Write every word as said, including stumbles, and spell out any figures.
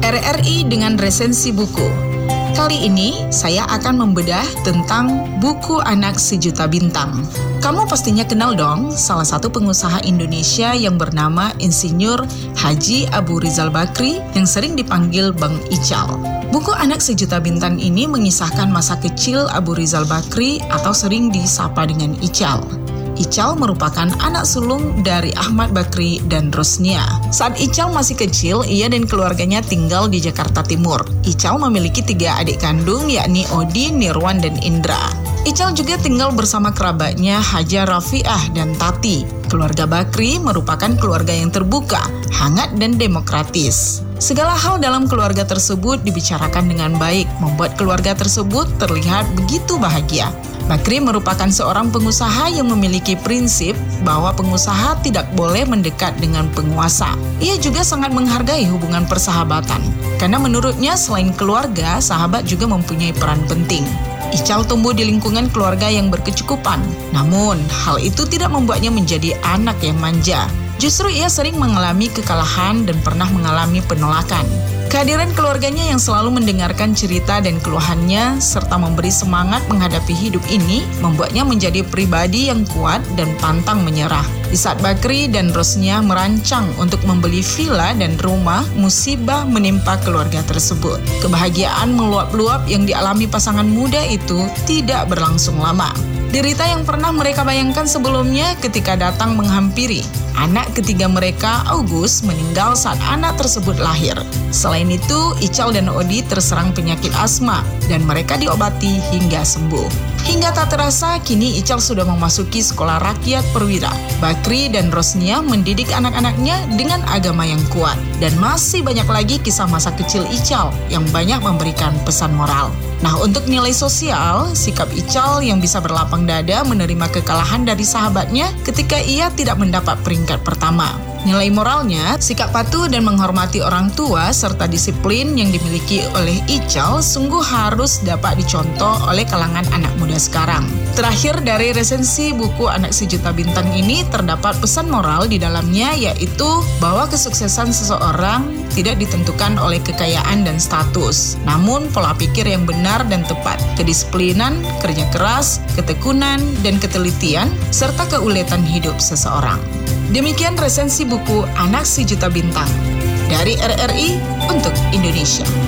R R I dengan resensi buku. Kali ini saya akan membedah tentang buku Anak Sejuta Bintang. Kamu pastinya kenal dong salah satu pengusaha Indonesia yang bernama Insinyur Haji Abu Rizal Bakri yang sering dipanggil Bang Ical. Buku Anak Sejuta Bintang ini mengisahkan masa kecil Abu Rizal Bakri atau sering disapa dengan Ical. Ical merupakan anak sulung dari Ahmad Bakri dan Rosnia. Saat Ical masih kecil, ia dan keluarganya tinggal di Jakarta Timur. Ical memiliki tiga adik kandung, yakni Odi, Nirwan, dan Indra. Ical juga tinggal bersama kerabatnya Haja Rafiah dan Tati. Keluarga Bakri merupakan keluarga yang terbuka, hangat, dan demokratis. Segala hal dalam keluarga tersebut dibicarakan dengan baik, membuat keluarga tersebut terlihat begitu bahagia. Bakri merupakan seorang pengusaha yang memiliki prinsip bahwa pengusaha tidak boleh mendekat dengan penguasa. Ia juga sangat menghargai hubungan persahabatan, karena menurutnya selain keluarga, sahabat juga mempunyai peran penting. Ical tumbuh di lingkungan keluarga yang berkecukupan, namun hal itu tidak membuatnya menjadi anak yang manja. Justru ia sering mengalami kekalahan dan pernah mengalami penolakan. Kehadiran keluarganya yang selalu mendengarkan cerita dan keluhannya serta memberi semangat menghadapi hidup ini membuatnya menjadi pribadi yang kuat dan pantang menyerah. Di saat Bakri dan Rosnia merancang untuk membeli villa dan rumah, musibah menimpa keluarga tersebut. Kebahagiaan meluap-luap yang dialami pasangan muda itu tidak berlangsung lama. Derita yang pernah mereka bayangkan sebelumnya ketika datang menghampiri. Anak ketiga mereka, August, meninggal saat anak tersebut lahir. Selain itu, Ical dan Odi terserang penyakit asma dan mereka diobati hingga sembuh. Hingga tak terasa, kini Ical sudah memasuki sekolah rakyat perwira. Bakri dan Rosnia mendidik anak-anaknya dengan agama yang kuat. Dan masih banyak lagi kisah masa kecil Ical yang banyak memberikan pesan moral. Nah, untuk nilai sosial, sikap Ical yang bisa berlapang dada menerima kekalahan dari sahabatnya ketika ia tidak mendapat peringkat pertama. Nilai moralnya, sikap patuh dan menghormati orang tua serta disiplin yang dimiliki oleh Ical sungguh harus dapat dicontoh oleh kalangan anak muda sekarang. Terakhir dari resensi buku Anak Sejuta Bintang ini terdapat pesan moral di dalamnya, yaitu bahwa kesuksesan seseorang tidak ditentukan oleh kekayaan dan status, namun pola pikir yang benar dan tepat, kedisiplinan, kerja keras, ketekunan, dan ketelitian, serta keuletan hidup seseorang. Demikian resensi buku Anak Sejuta Bintang dari R R I untuk Indonesia.